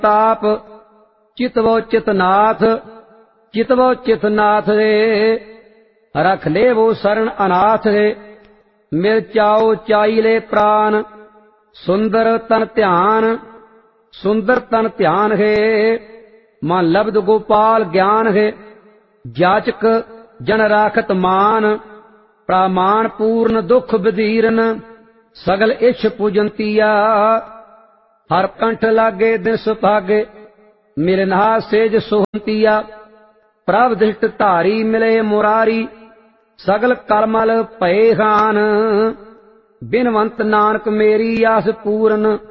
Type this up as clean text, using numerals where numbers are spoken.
ताप चितवो चितनाथ रे रख ले वो शरण अनाथ है। मिल चाओ चाई ले प्राण सुंदर तन ध्यान है। मन लब्ध गोपाल ज्ञान है। जाचक जन राखत मान प्रामाण पूर्ण दुख विदीरन सगल इच्छ पूजंतिया। हर कंठ लागे दिन सुभागे मिलना सेज सोहंतिया। प्रभ दृष्ट धारी मिले मुरारी सगल कलमल भये खान। बिनवंत नानक मेरी आस पूरन